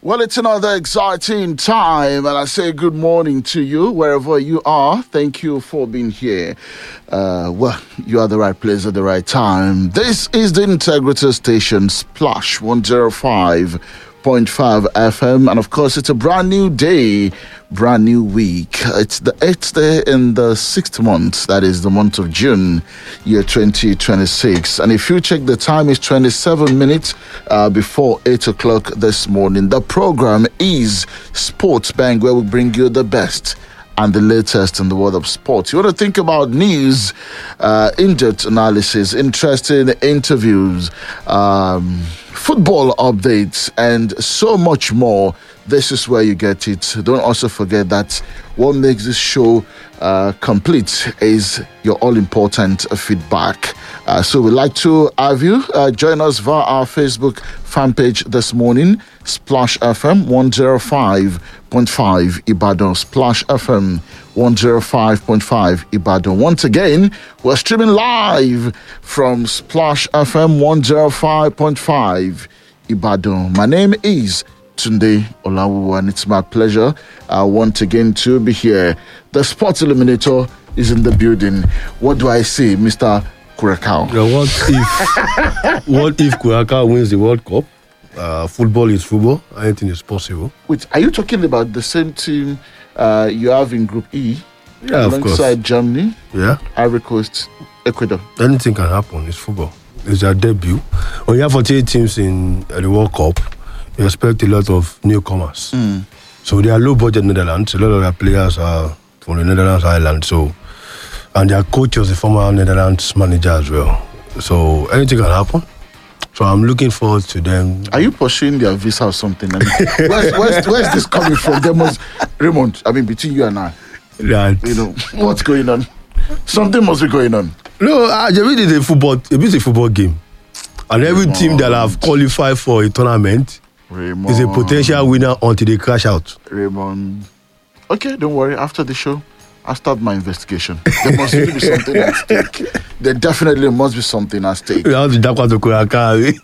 Well, it's another exciting time, and I say good morning to you wherever you are. Thank you for being here. Well, you are the right place at the right time. This is the Integrity Station, Splash 105.5 FM, and of course, it's a brand new day, brand new week. It's the 8th day in the 6th month, that is the month of June, year 2026. And if you check the time, it's 27 minutes before 8 o'clock this morning. The program is Sports Bang, where we bring you the best and the latest in the world of sports. You want to think about news, in-depth analysis, interesting interviews, football updates, and so much more. This is where you get it. Don't also forget that what makes this show complete is your all-important feedback. So we'd like to have you join us via our Facebook fan page this morning, Splash FM 105.5 Ibadan, Splash FM 105.5 Ibadan. Once again, we're streaming live from Splash FM 105.5 Ibadan. My name is Tunde Olawu, and it's my pleasure once again to be here. The Sports Illuminator is in the building. What do I say, Mr. Kurakao? What if Kurakao wins the World Cup? Football is football. Anything is possible. Wait, are you talking about the same team you have in Group E? Yeah, of course. Alongside Germany, Yeah, Ivory Coast, Ecuador. anything can happen. It's football. It's their debut. When you have 48 teams in the World Cup, you expect a lot of newcomers. So they are low-budget Netherlands. A lot of their players are from the Netherlands island. So, and their coach was a former Netherlands manager as well. So anything can happen. So I'm looking forward to them. Are you pursuing their visa or something? I mean, where's this coming from? There must, Raymond, I mean, between you and I, That, you know, what's going on? Something must be going on. no, Javid is a football game. And every team that have qualified for a tournament Raymond. is a potential winner until they crash out. Raymond. Okay, don't worry. After the show, I'll start my investigation. There must really be something at stake. There definitely must be something at stake. We have to jump out to Kurakao.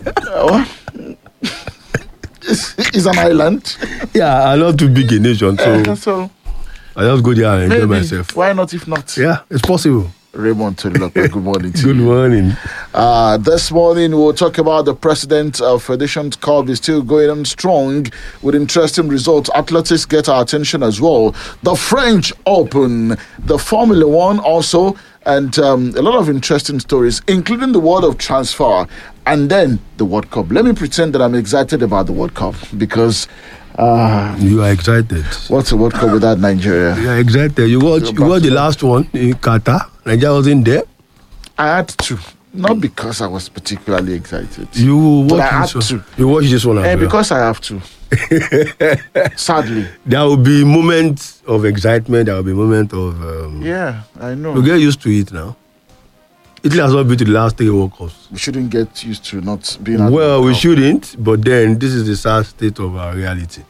It's an island. Yeah, I'm not too big a nation, so So I just go there and enjoy maybe, myself. why not if not? Yeah, it's possible. Raymond Tolulope, good morning to Good you. morning. This morning we'll talk about the President of Federation Cup is still going on strong with interesting results. Athletics get our attention as well. The French Open, the Formula One also, and a lot of interesting stories, including the world of transfer and then the World Cup. Let me pretend that I'm excited about the World Cup because You are excited. what's a World Cup without Nigeria? You are excited. You watched the last one in Qatar. Nigeria wasn't there. I had to, not because I was particularly excited. You But I watched had this one. to. You watched this one as well. Because I have to. Sadly. There will be moments of excitement. There will be moments of. Yeah, I know. You get used to it now. Italy has not been to the last 3 World Cups. We shouldn't get used to not being at Well, the we World Cup. shouldn't, but then this is the sad state of our reality.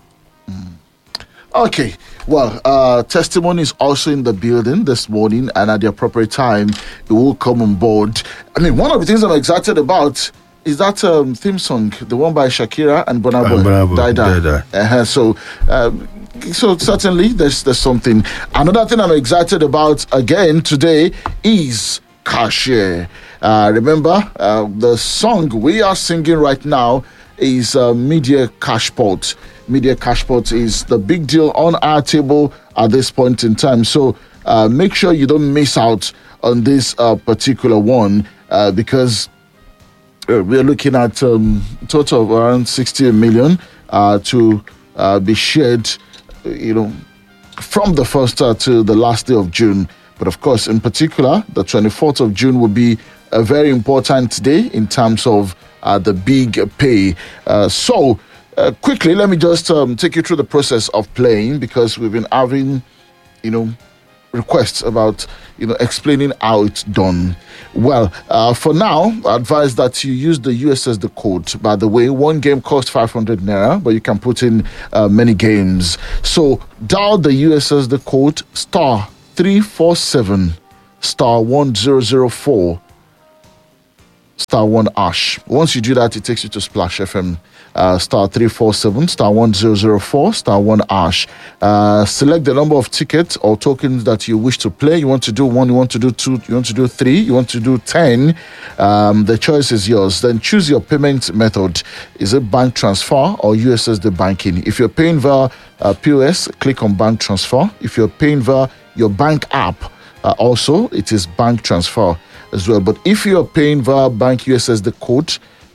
Okay, well, testimony is also in the building this morning, and at the appropriate time, it will come on board. I mean, one of the things I'm excited about is that theme song, the one by Shakira and Burna Boy, Burna Boy, Daida. Daida. So certainly there's something. Another thing I'm excited about again today is Cashier. Remember, the song we are singing right now is Media Cashpot. Media Cashpot is the big deal on our table at this point in time. So make sure you don't miss out on this particular one because we're looking at total of around 60 million to be shared, from the first to the last day of June. But of course, in particular, the 24th of June will be a very important day in terms of the big pay. Quickly, let me just take you through the process of playing because we've been having, requests about, explaining how it's done. Well, for now, I advise that you use the USSD code. By the way, one game costs 500 naira, but you can put in many games. So dial the USSD code *347 *1004 star 1 ash. Once you do that, it takes you to Splash FM. Star 347 star 1004 star 1 ash. Select the number of tickets or tokens that you wish to play. You want to do 1, you want to do 2, you want to do 3, you want to do 10. The choice is yours. Then choose your payment method. Is it bank transfer or USSD banking? If you're paying via POS, click on bank transfer. If you're paying via your bank app, also it is bank transfer as well. But if you're paying via bank USSD code,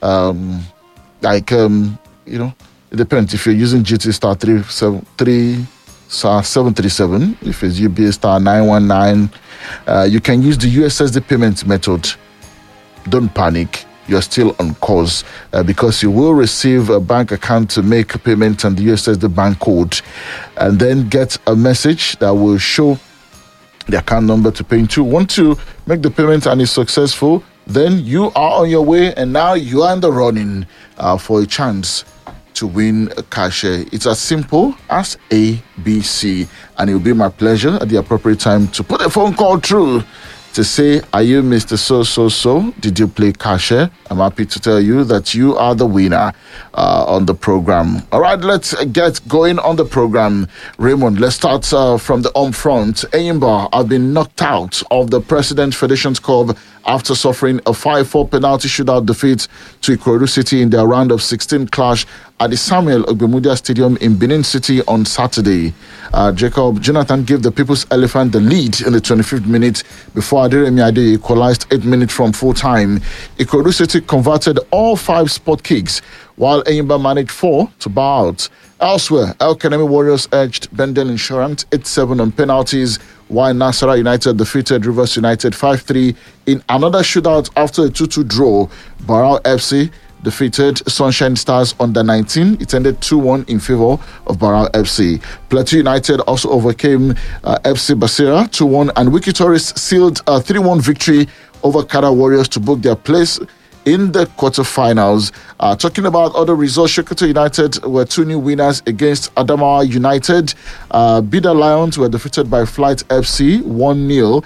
it depends. If you're using GT star 373 star 737, if it's UBA star 919, you can use the USSD payment method. Don't panic. You're still on course because you will receive a bank account to make a payment and the USSD bank code, and then get a message that will show the account number to pay into. Want to make the payment and it's successful, then you are on your way, and now you are in the running for a chance to win a cash. It's as simple as ABC, and it will be my pleasure at the appropriate time to put a phone call through to say, are you Mr. So? Did you play cash? I'm happy to tell you that you are the winner on the program. All right, let's get going on the program. Raymond, let's start from the home front. Enyimba have been knocked out of the President Federations Cup after suffering a 5-4 penalty shootout defeat to Ikorodu City in their round of 16 clash at the Samuel Ogbemudia Stadium in Benin City on Saturday. Jacob Jonathan gave the People's Elephant the lead in the 25th minute before Aderemi Ade equalized 8 minutes from full time. Ikorodu City converted all 5 spot kicks, while Enyimba managed 4 to bow out. Elsewhere, El Kanemi Warriors edged Bendel Insurance 8-7 on penalties, while Nasarawa United defeated Rivers United 5-3 in another shootout after a 2-2 draw. Barao FC defeated Sunshine Stars under 19. It ended 2-1 in favor of Barao FC. Plateau United also overcame FC Basira 2-1, and Wiki Tourists sealed a 3-1 victory over Kada Warriors to book their place in the quarterfinals. Talking about other results, Sokoto United were 2 new winners against Adamawa United. Bida Lions were defeated by Flight FC 1-0.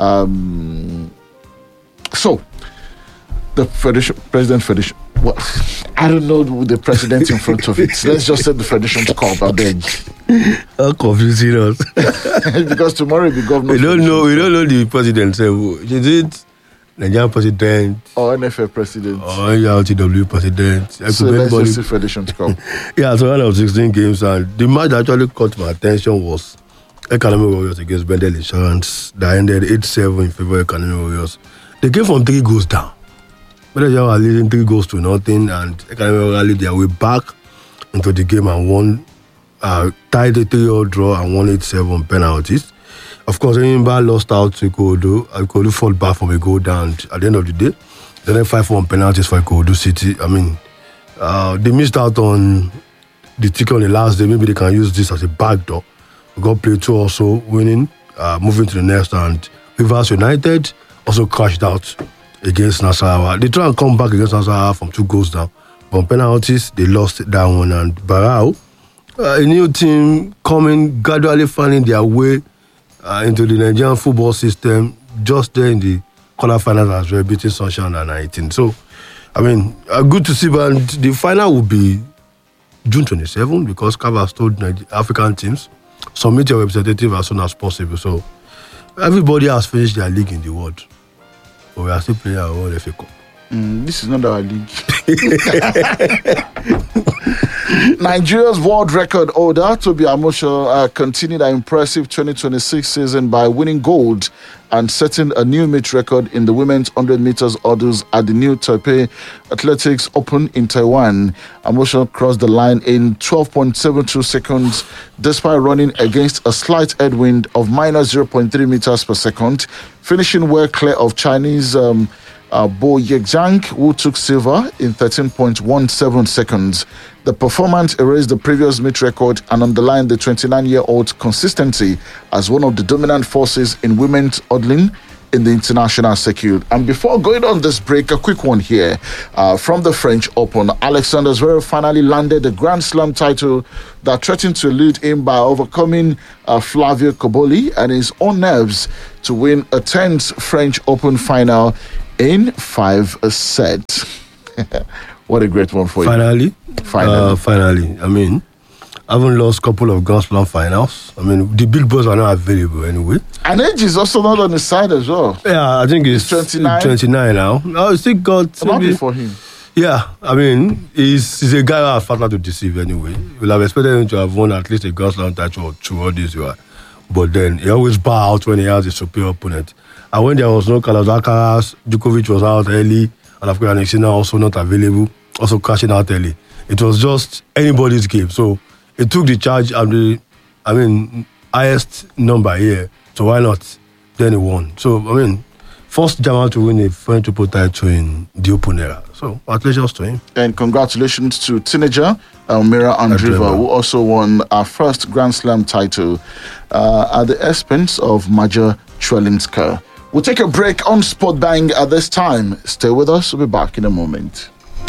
So, the President Federation. Well, I don't know the president in front of it. Let's just say the Federation's Cup, I beg. How confusing us. Because tomorrow will be governor. We don't know the president. Is it Nigerian president or NFL president or LTW president? So let's just say Federation's Cup. Yeah, so round of 16 games, and the match that actually caught my attention was Academy Warriors against Bendel Insurance that ended 8-7 in favor of Academy Warriors. They came from 3 goals down. But they were leading 3-0, and Academy rallied their way back into the game and won, tied a 3-3 draw and won 8-7 penalties. Of course, Enyimba lost out to Ikorodu. Ikorodu fought back from a goal down at the end of the day. Then 5-1 penalties for Ikorodu City. I mean, they missed out on the ticket on the last day. Maybe they can use this as a backdoor. We got Plateau also winning, moving to the next round. Rivers United also crashed out against Nasarawa. They try and come back against Nasarawa from 2 goals down. But on penalties, they lost that one. And Barao, a new team coming, gradually finding their way into the Nigerian football system, just there in the quarterfinals as well, beating Sunshine under 19. So, I mean, good to see, but the final will be June 27 because CAF has told African teams, submit your representative as soon as possible. So, everybody has finished their league in the world. But we are still playing our own FA Cup. This is not our league. Nigeria's world record holder, Tobi Amosho, continued an impressive 2026 season by winning gold and setting a new meet record in the women's 100 meters hurdles at the new Taipei Athletics Open in Taiwan. Amosho crossed the line in 12.72 seconds despite running against a slight headwind of minus 0.3 meters per second, finishing well clear of Chinese Bo Yejiang, who took silver in 13.17 seconds. The performance erased the previous meet record and underlined the 29-year-old's consistency as one of the dominant forces in women's hurdling in the international circuit. And before going on this break, a quick one here from the French Open. Alexander Zverev finally landed the Grand Slam title that threatened to elude him by overcoming Flavio Cobolli and his own nerves to win a 10th French Open final in 5 sets. What a great one for Finally. you. Finally. I mean, I haven't lost a couple of Grand Slam finals. I mean, the big boys are not available anyway. And age is also not on his side as well. Yeah, I think it's 29 now. No, still got Happy for him. Yeah, I mean, he's a guy who has fought to deceive anyway. We'll have expected him to have won at least a Grand Slam title or two all this year. But then he always bow out when he has a superior opponent. And when there was no Carlos Alcaraz, Djokovic was out early, and of course, Alexina also not available, also crashing out early. It was just anybody's game. So it took the charge and the, highest number here. So why not? Then he won. So, first German to win a French Open title in the Open era. So, congratulations to him. And congratulations to teenager Elmira Andreeva, who also won our first Grand Slam title at the expense of Maja Trzelinska. We'll take a break on Sport Bang at this time. Stay with us. We'll be back in a moment.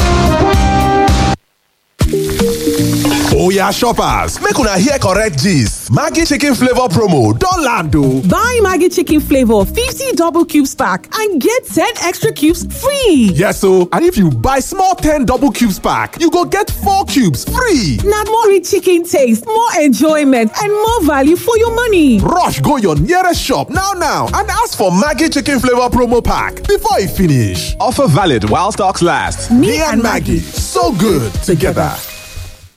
Oya shoppers, make una hear correct gist. Maggi chicken flavor promo don land o. Buy Maggi chicken flavor 50 double cubes pack and get 10 extra cubes free. Yes o, and if you buy small 10 double cubes pack, you go get 4 cubes free. Na more rich chicken taste, more enjoyment and more value for your money. Rush go your nearest shop now and ask for Maggi chicken flavor promo pack before e finish. Offer valid while stocks last. Me and Maggi, so good together.